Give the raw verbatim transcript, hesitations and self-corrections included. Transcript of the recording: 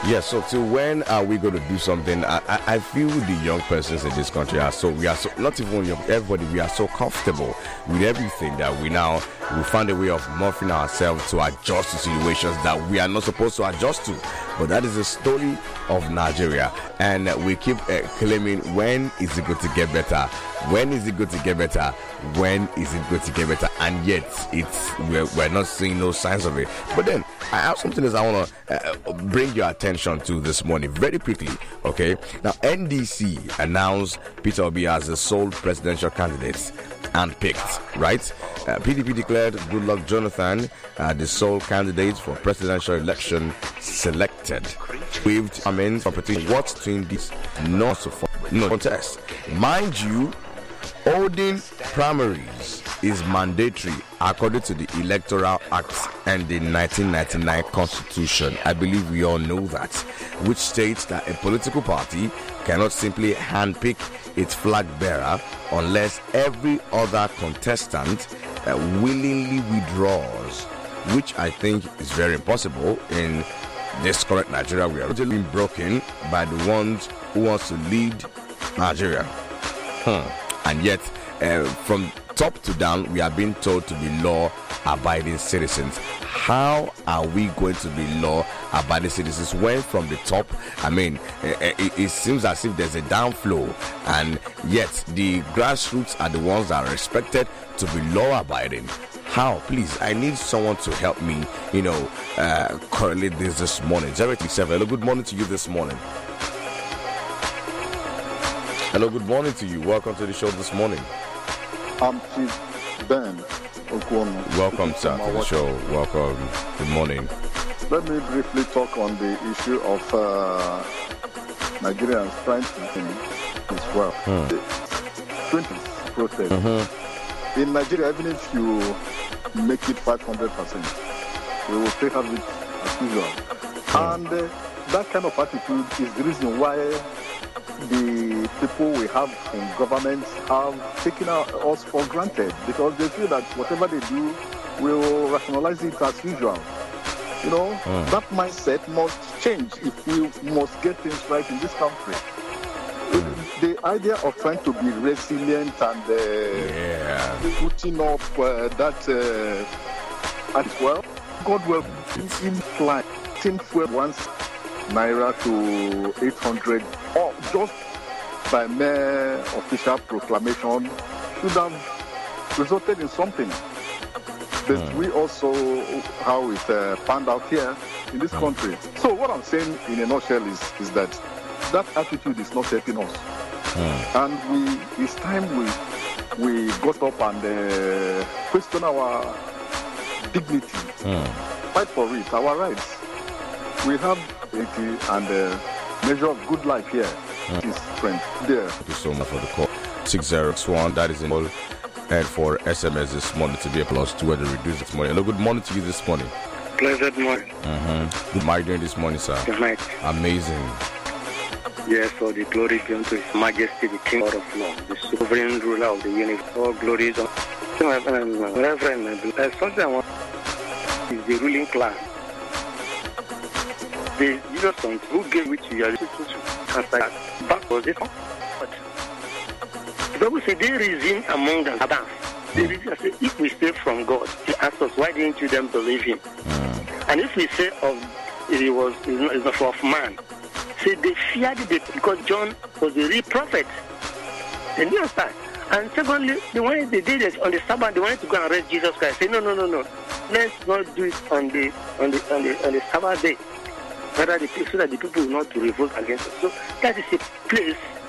Yes, so till when are we going to do something? I, I, I feel the young persons in this country are so, we are so, not even young, everybody, we are so comfortable with everything that we now, we find a way of morphing ourselves to adjust to situations that we are not supposed to adjust to. But that is the story of Nigeria. And we keep uh, claiming, when is it going to get better? When is it going to get better? When is it going to get better? And yet, it's we're, we're not seeing no signs of it. But then, I have something that I want to uh, bring your attention to this morning very quickly. Okay, now N D C announced Peter Obi as the sole presidential candidate handpicked, right? Uh, P D P declared Goodluck Jonathan uh, the sole candidate for presidential election selected. Waived, I mean, competition. What's between these? Not so far. No contest. Mind you, holding primaries is mandatory according to the Electoral Act and the nineteen ninety-nine Constitution. I believe we all know that, which states that a political party cannot simply handpick its flag bearer unless every other contestant uh, willingly withdraws, which I think is very impossible in this current Nigeria. We are being broken by the ones who wants to lead Nigeria. Hmm. And yet, uh, from top to down, we are being told to be law-abiding citizens. How are we going to be law-abiding citizens when from the top, I mean, it, it seems as if there's a downflow, and yet the grassroots are the ones that are expected to be law-abiding? How? Please, I need someone to help me, you know, uh, correlate this this morning. zero eight seven, hello, good morning to you this morning. Hello, good morning to you. Welcome to the show this morning. I'm Chief Ben Okwono. Welcome, sir, to the show. Welcome. Good morning. Let me briefly talk on the issue of uh, Nigerians trying to win as well. Hmm. The twentieth protest. Mm-hmm. In Nigeria, even if you make it five hundred percent, we will still have it as usual. Hmm. And uh, that kind of attitude is the reason why the people we have in government have taken us for granted, because they feel that whatever they do will rationalize it as usual. You know, mm. that mindset must change if we must get things right in this country. Mm. The idea of trying to be resilient and uh, yeah. putting up uh, that uh, as well, God will in fly, tin fuel once naira to eight hundred, or just by mere official proclamation should have resulted in something. But mm. we also how it uh, panned out here in this mm. country. So what I'm saying in a nutshell is is that that attitude is not helping us. Mm. And we it's time we we got up and uh, question our dignity, mm. fight for it, our rights. We have dignity and a measure of good life here. Mm. It is strength there. Thank you so much for the call. six zero six one, that is in all. And for S M S this morning to be a plus two at the reduce this morning. Hello, good morning to you this morning. Pleasant morning. Mm-hmm. Good morning doing this morning, sir. Good night. Amazing. Yes, for the glory be unto His Majesty, the King of Law, the sovereign ruler of the universe. All glory is unto my Reverend. There's something I want is the ruling class. The Jesus sons who gave which you are supposed to answer back was it. The Bible says they reason among them. They reason say, if we say from God, He asked us, why didn't you then believe Him? Mm. And if we say of it was is not of man, say they feared it because John was a real prophet. They knew that. And secondly, they wanted they did it on the Sabbath. They wanted to go and arrest Jesus Christ. Say no, no, no, no. Let's not do it on the on the on the on the Sabbath day. Rather, the so that the people will not to revolt against us. So that is a place